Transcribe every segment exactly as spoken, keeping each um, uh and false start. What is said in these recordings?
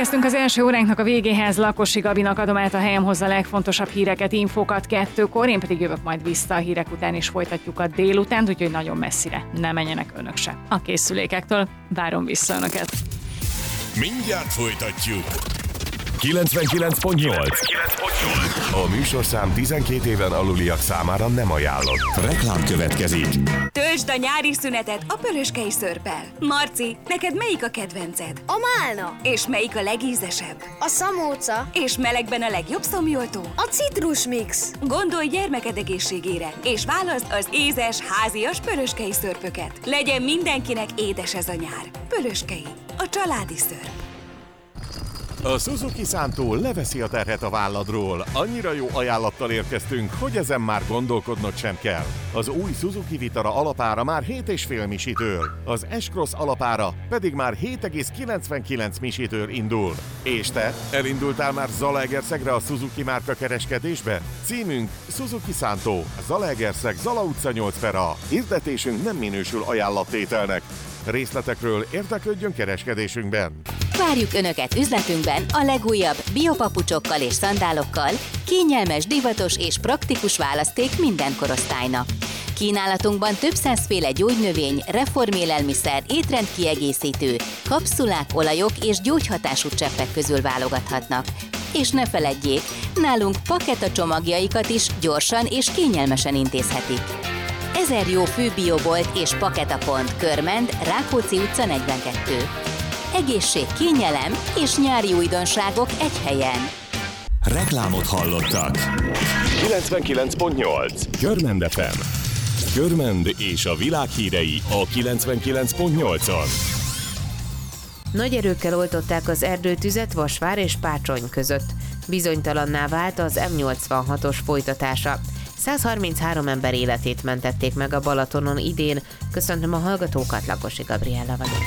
Elérkeztünk az első óránknak a végéhez. Lakosi Gabinak adom át a helyem hozzá a legfontosabb híreket, infókat kettőkor, én pedig jövök majd vissza a hírek után, és folytatjuk a délután, úgyhogy nagyon messzire ne menjenek önök se a készülékektől. Várom vissza önöket. Mindjárt folytatjuk. kilencvenkilenc pont nyolc. A műsorszám tizenkét éven aluliak számára nem ajánlott. Reklám következik. Töltsd a nyári szünetet a pölöskei szörppel. Marci, neked melyik a kedvenced? A málna. És melyik a legízesebb? A szamóca. És melegben a legjobb szomjoltó? A citrusmix. Gondolj gyermeked egészségére, és válaszd az ézes, házias pölöskei szörpöket. Legyen mindenkinek édes ez a nyár. Pölöskei, a családi szörp. A Suzuki Szántó leveszi a terhet a válladról. Annyira jó ajánlattal érkeztünk, hogy ezen már gondolkodnod sem kell. Az új Suzuki Vitara alapára már hét egész öt misitől, az S-Cross alapára pedig már hét egész kilencvenkilenc misitől indul. És te, elindultál már Zalaegerszegre a Suzuki márka kereskedésbe? Címünk Suzuki Szántó, Zalaegerszeg, Zala utca nyolc per A. Hirdetésünk nem minősül ajánlattételnek. Részletekről érdeklődjön kereskedésünkben. Várjuk Önöket üzletünkben a legújabb biopapucsokkal és szandálokkal, kényelmes, divatos és praktikus választék minden korosztálynak. Kínálatunkban több százféle gyógynövény, reformélelmiszer, étrendkiegészítő, kapszulák, olajok és gyógyhatású cseppek közül válogathatnak. És ne feledjék, nálunk paketa csomagjaikat is gyorsan és kényelmesen intézhetik. Ezer jó főbiobolt és paketapont, Körmend, Rákóczi utca negyvenkettő. Egészség, kényelem és nyári újdonságok egy helyen. Reklámot hallottak. kilencvenkilenc pont nyolc. Körmend ef em. Körmend és a világ hírei a kilencvenkilenc pont nyolcon. Nagy erőkkel oltották az erdőtüzet Vasvár és Pácsony között. Bizonytalanná vált az em nyolcvanhatos folytatása. száz harminchárom ember életét mentették meg a Balatonon idén. Köszöntöm a hallgatókat, Lakosi Gabriella vagyok.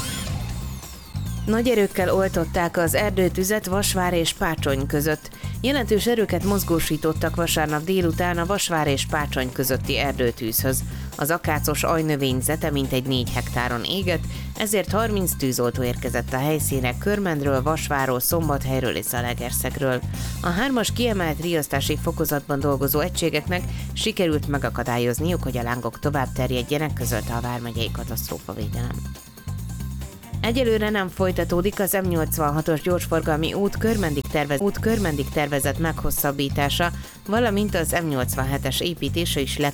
Nagy erőkkel oltották az erdőtüzet Vasvár és Pácsony között. Jelentős erőket mozgósítottak vasárnap délután a Vasvár és Pácsony közötti erdőtűzhöz. Az akácos ajnövényzete mintegy négy hektáron égett, ezért harminc tűzoltó érkezett a helyszínre Körmendről, Vasvárról, Szombathelyről és Zalaegerszegről. A hármas kiemelt riasztási fokozatban dolgozó egységeknek sikerült megakadályozniuk, hogy a lángok tovább terjedjenek, közölte a vármegyei katasztrófavédelem. Egyelőre nem folytatódik az em nyolcvanhatos gyorsforgalmi út körmendig, tervez, út körmendig tervezett meghosszabbítása, valamint az em nyolcvanhetes építése is le